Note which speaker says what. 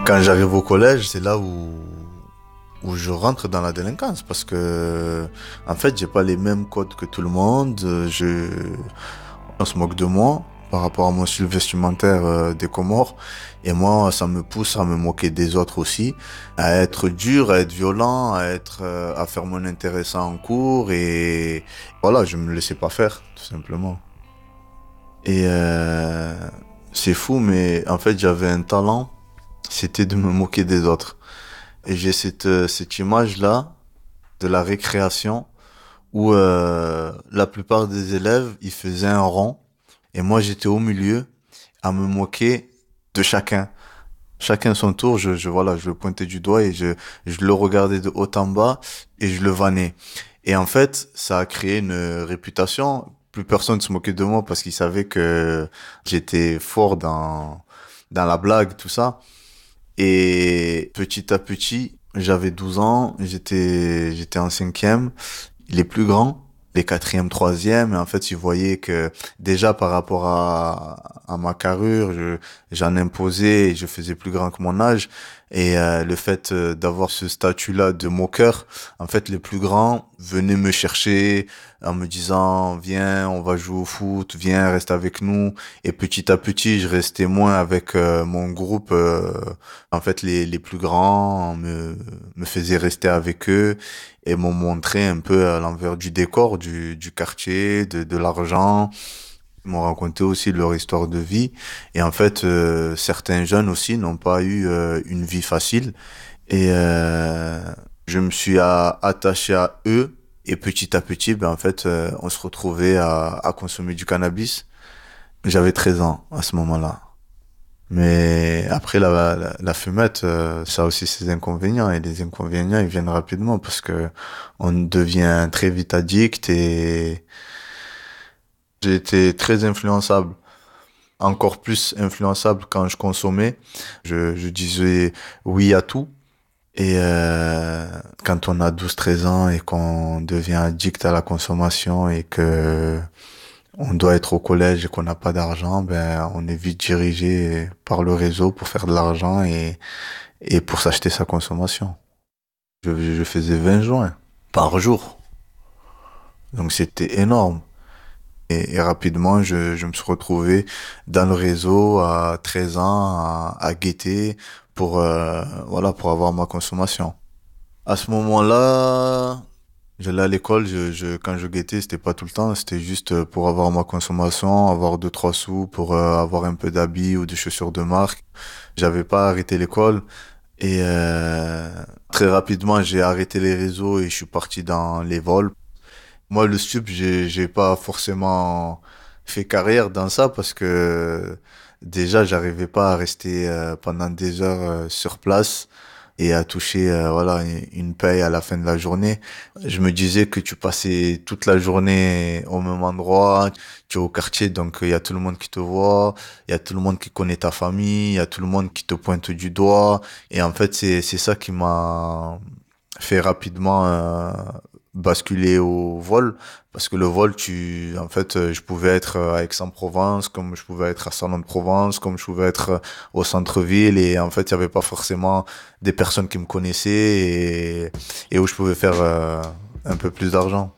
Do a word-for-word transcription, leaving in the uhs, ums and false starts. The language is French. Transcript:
Speaker 1: Quand j'arrive au collège, c'est là où, où je rentre dans la délinquance parce que, en fait, j'ai pas les mêmes codes que tout le monde. Je, on se moque de moi par rapport à mon style vestimentaire euh, des Comores. Et moi, ça me pousse à me moquer des autres aussi, à être dur, à être violent, à être, euh, à faire mon intéressant en cours. Et voilà, je me laissais pas faire, tout simplement. Et euh, c'est fou, mais en fait, j'avais un talent, c'était de me moquer des autres. Et j'ai cette, euh, cette image-là de la récréation où euh, la plupart des élèves, ils faisaient un rond et moi j'étais au milieu à me moquer de chacun. Chacun son tour, je, je, voilà, je le pointais du doigt et je, je le regardais de haut en bas et je le vannais. Et en fait, ça a créé une réputation. Plus personne se moquait de moi parce qu'ils savaient que j'étais fort dans, dans la blague, tout ça. Et petit à petit, j'avais douze ans, j'étais, j'étais en cinquième. Les plus grands, les quatrième, troisième, et en fait, ils voyaient que déjà par rapport à, à ma carrure, je, j'en imposais et je faisais plus grand que mon âge. Et euh, le fait euh, d'avoir ce statut-là de moqueur, en fait, les plus grands venaient me chercher en me disant, viens, on va jouer au foot, viens, reste avec nous. Et petit à petit, je restais moins avec euh, mon groupe. euh, en fait, les, les plus grands me, me faisaient rester avec eux et m'ont montré un peu à l'envers du décor du, du quartier, de, de l'argent. Ils m'ont raconté aussi leur histoire de vie. Et en fait, euh, certains jeunes aussi n'ont pas eu euh, une vie facile. Et euh, je me suis a- attaché à eux. Et petit à petit, ben, en fait, euh, on se retrouvait à, à consommer du cannabis. J'avais treize ans à ce moment-là. Mais après, la, la, la fumette, euh, ça a aussi ses inconvénients. Et les inconvénients, ils viennent rapidement parce que on devient très vite addict et j'ai été très influençable. Encore plus influençable quand je consommais. Je, je disais oui à tout. Et euh, quand on a douze treize ans et qu'on devient addict à la consommation et que on doit être au collège et qu'on n'a pas d'argent, ben on est vite dirigé par le réseau pour faire de l'argent et, et pour s'acheter sa consommation. Je, je faisais vingt joints par jour, donc c'était énorme. Et, et rapidement, je, je me suis retrouvé dans le réseau à treize ans à, à guetter pour euh, voilà pour avoir ma consommation. À ce moment-là, j'allais à l'école, je, je, quand je guettais, c'était pas tout le temps, c'était juste euh, pour avoir ma consommation, avoir deux, trois sous pour euh, avoir un peu d'habits ou des chaussures de marque. J'avais pas arrêté l'école et euh, très rapidement, j'ai arrêté les réseaux et je suis parti dans les vols. Moi, le stup, j'ai, j'ai pas forcément fait carrière dans ça parce que déjà, j'arrivais pas à rester euh, pendant des heures euh, sur place et à toucher euh, voilà une paye à la fin de la journée. Je me disais que tu passais toute la journée au même endroit, tu es au quartier donc il y a tout le monde qui te voit, il y a tout le monde qui connaît ta famille, il y a tout le monde qui te pointe du doigt et en fait c'est c'est ça qui m'a fait rapidement euh, basculer au vol parce que le vol tu en fait euh, je pouvais être à Aix-en-Provence comme je pouvais être à Salon-de-Provence comme je pouvais être euh, au centre-ville et en fait il y avait pas forcément des personnes qui me connaissaient et, et où je pouvais faire euh, un peu plus d'argent.